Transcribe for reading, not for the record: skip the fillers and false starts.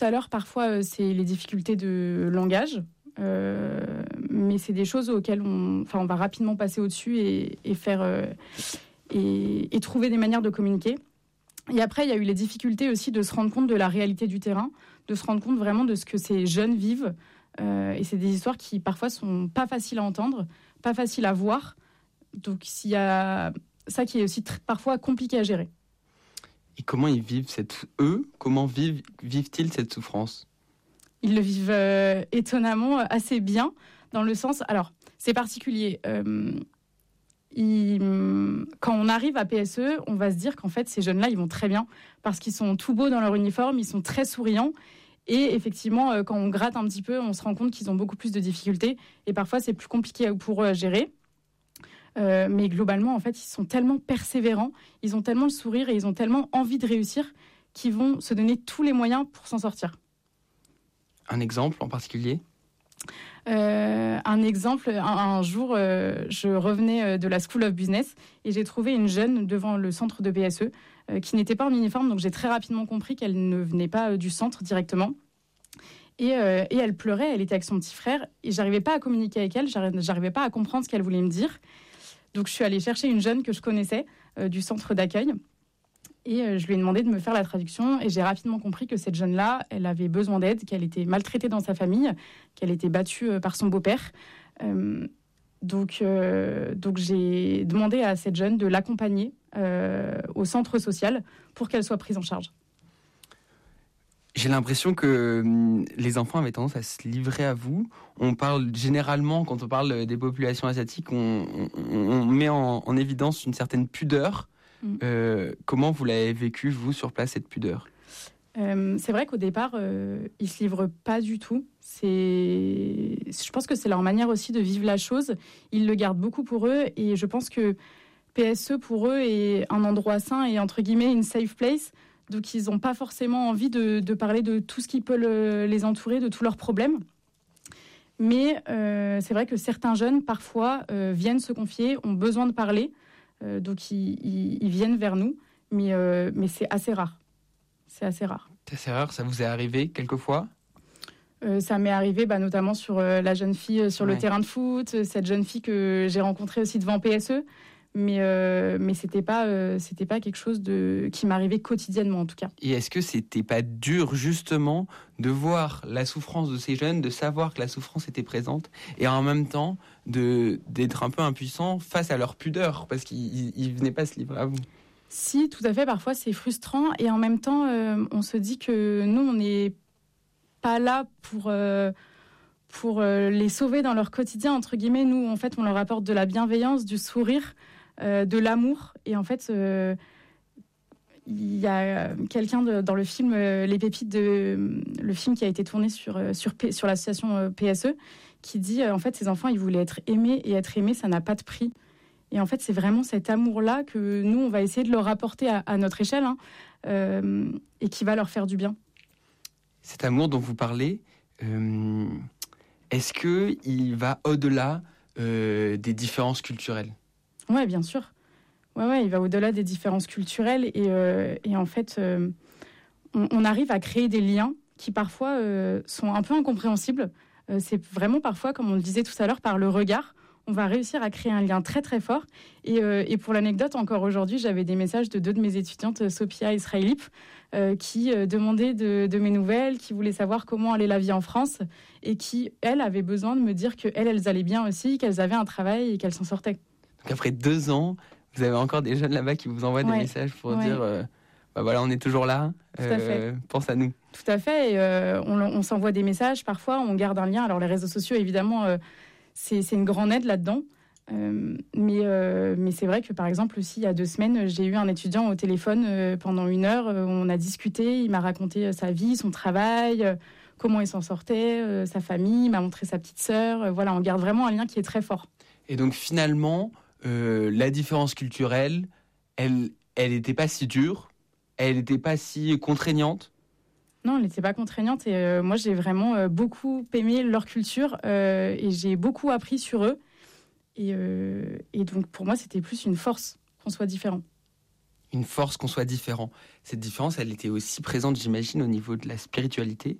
tout à l'heure, parfois, c'est les difficultés de langage. Mais c'est des choses auxquelles on va rapidement passer au-dessus et faire et trouver des manières de communiquer. Et après, il y a eu les difficultés aussi de se rendre compte de la réalité du terrain, de se rendre compte vraiment de ce que ces jeunes vivent. Et c'est des histoires qui parfois sont pas faciles à entendre, pas faciles à voir. Donc il y a ça qui est aussi parfois compliqué à gérer. Et comment ils vivent comment vivent-ils cette souffrance ? Ils le vivent étonnamment assez bien, dans le sens... Alors, c'est particulier. Quand on arrive à PSE, on va se dire qu'en fait, ces jeunes-là, ils vont très bien, parce qu'ils sont tout beaux dans leur uniforme, ils sont très souriants. Et effectivement, quand on gratte un petit peu, on se rend compte qu'ils ont beaucoup plus de difficultés. Et parfois, c'est plus compliqué pour eux à gérer. Mais globalement, en fait, ils sont tellement persévérants, ils ont tellement le sourire et ils ont tellement envie de réussir qu'ils vont se donner tous les moyens pour s'en sortir. Un exemple en particulier ? Un exemple, un jour, je revenais de la School of Business et j'ai trouvé une jeune devant le centre de PSE qui n'était pas en uniforme, donc j'ai très rapidement compris qu'elle ne venait pas du centre directement. Et elle pleurait, elle était avec son petit frère et j'arrivais pas à communiquer avec elle, j'arrivais pas à comprendre ce qu'elle voulait me dire. Donc je suis allée chercher une jeune que je connaissais du centre d'accueil. Et je lui ai demandé de me faire la traduction et j'ai rapidement compris que cette jeune-là, elle avait besoin d'aide, qu'elle était maltraitée dans sa famille, qu'elle était battue par son beau-père. Donc j'ai demandé à cette jeune de l'accompagner au centre social pour qu'elle soit prise en charge. J'ai l'impression que les enfants avaient tendance à se livrer à vous. On parle généralement, quand on parle des populations asiatiques, on met en évidence une certaine pudeur. Comment vous l'avez vécu, vous, sur place, cette pudeur ? C'est vrai qu'au départ, ils se livrent pas du tout. Je pense que c'est leur manière aussi de vivre la chose. Ils le gardent beaucoup pour eux et je pense que PSE, pour eux, est un endroit sain et, entre guillemets, une safe place. Donc, ils n'ont pas forcément envie de parler de tout ce qui peut les entourer, de tous leurs problèmes. Mais c'est vrai que certains jeunes, parfois, viennent se confier, ont besoin de parler. Donc, ils viennent vers nous. Mais c'est assez rare. C'est assez rare. C'est assez rare, ça vous est arrivé quelquefois ? Ça m'est arrivé notamment sur la jeune fille sur le terrain de foot, cette jeune fille que j'ai rencontrée aussi devant PSE. Mais c'était pas quelque chose qui m'arrivait quotidiennement en tout cas. Et est-ce que c'était pas dur justement de voir la souffrance de ces jeunes, de savoir que la souffrance était présente et en même temps d'être un peu impuissant face à leur pudeur parce qu'ils venaient pas se livrer à vous? Si, tout à fait. Parfois c'est frustrant et en même temps on se dit que nous on n'est pas là pour les sauver dans leur quotidien entre guillemets. Nous en fait on leur apporte de la bienveillance, du sourire. De l'amour et en fait il y a quelqu'un dans le film Les Pépites le film qui a été tourné sur l'association PSE qui dit en fait ces enfants ils voulaient être aimés et être aimés ça n'a pas de prix et en fait c'est vraiment cet amour là que nous on va essayer de leur apporter à notre échelle et qui va leur faire du bien. Cet amour dont vous parlez est-ce que il va au-delà des différences culturelles? Ouais, bien sûr. Ouais, il va au-delà des différences culturelles et en fait, on arrive à créer des liens qui parfois sont un peu incompréhensibles. C'est vraiment parfois, comme on le disait tout à l'heure, par le regard, on va réussir à créer un lien très très fort. Et pour l'anecdote, encore aujourd'hui, j'avais des messages de 2 de mes étudiantes, Sophia et Israelip, qui demandaient de mes nouvelles, qui voulaient savoir comment allait la vie en France et qui, elles, avaient besoin de me dire qu'elles allaient bien aussi, qu'elles avaient un travail et qu'elles s'en sortaient. Donc après 2 ans, vous avez encore des jeunes là-bas qui vous envoient des messages pour dire voilà, on est toujours là, pense à nous. Tout à fait, et, on s'envoie des messages, parfois on garde un lien. Alors les réseaux sociaux, évidemment, c'est une grande aide là-dedans. Mais c'est vrai que par exemple aussi il y a 2 semaines, j'ai eu un étudiant au téléphone pendant 1 heure, on a discuté, il m'a raconté sa vie, son travail, comment il s'en sortait, sa famille, il m'a montré sa petite sœur. Voilà, on garde vraiment un lien qui est très fort. Et donc finalement, la différence culturelle, elle n'était pas si dure, elle n'était pas si contraignante. Non, elle n'était pas contraignante et moi j'ai vraiment beaucoup aimé leur culture et j'ai beaucoup appris sur eux et donc pour moi c'était plus une force qu'on soit différent. une force qu'on soit différent. Cette différence, elle était aussi présente, j'imagine, au niveau de la spiritualité.